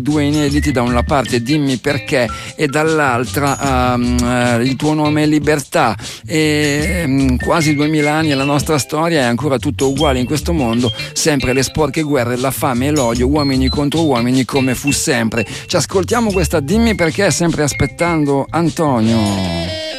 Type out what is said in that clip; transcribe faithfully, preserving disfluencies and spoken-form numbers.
Due inediti, da una parte Dimmi perché e dall'altra um, uh, Il tuo nome è libertà. E um, quasi duemila anni la nostra storia è ancora tutto uguale in questo mondo, sempre le sporche guerre, la fame e l'odio, uomini contro uomini come fu sempre. Ci ascoltiamo questa Dimmi perché, sempre aspettando Antonio.